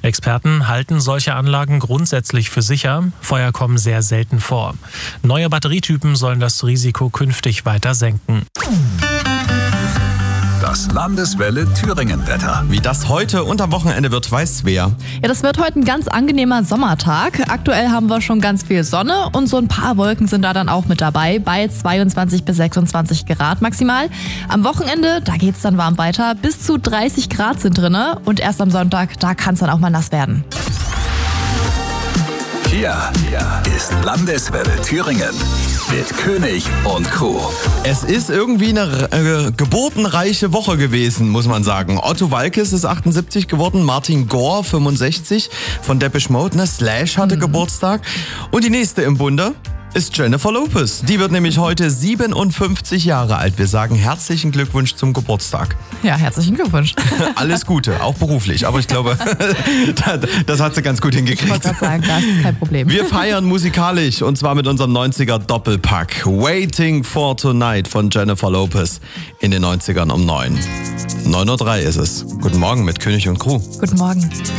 Experten halten solche Anlagen grundsätzlich für sicher. Feuer kommen sehr selten vor. Neue Batterietypen sollen das Risiko künftig weiter senken. Das Landeswelle Thüringen-Wetter. Wie das heute und am Wochenende wird, weiß wer. Ja, das wird heute ein ganz angenehmer Sommertag. Aktuell haben wir schon ganz viel Sonne und so ein paar Wolken sind da dann auch mit dabei, bei 22 bis 26 Grad maximal. Am Wochenende, da geht's dann warm weiter, bis zu 30 Grad sind drinne und erst am Sonntag, da kann es dann auch mal nass werden. Hier ist Landeswelle Thüringen mit König und Crew. Es ist irgendwie eine geburtenreiche Woche gewesen, muss man sagen. Otto Waalkes ist 78 geworden, Martin Gore 65 von Depeche Mode, Slash hatte Geburtstag. Und die nächste im Bunde ist Jennifer Lopez. Die wird nämlich heute 57 Jahre alt. Wir sagen herzlichen Glückwunsch zum Geburtstag. Ja, herzlichen Glückwunsch. Alles Gute, auch beruflich. Aber ich glaube, das hat sie ganz gut hingekriegt. Ich wollte gerade sagen, das ist kein Problem. Wir feiern musikalisch und zwar mit unserem 90er Doppelpack. Waiting for Tonight von Jennifer Lopez in den 90ern um 9. 9:03 Uhr ist es. Guten Morgen mit König und Crew. Guten Morgen.